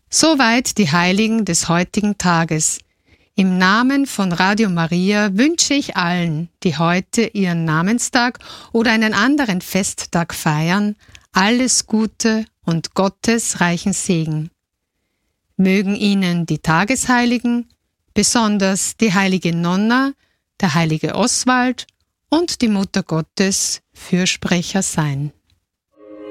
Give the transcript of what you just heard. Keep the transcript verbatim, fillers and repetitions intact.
Soweit die Heiligen des heutigen Tages. Im Namen von Radio Maria wünsche ich allen, die heute ihren Namenstag oder einen anderen Festtag feiern, alles Gute und Gottes reichen Segen. Mögen Ihnen die Tagesheiligen, besonders die heilige Nonna, der heilige Oswald und die Mutter Gottes Fürsprecher sein.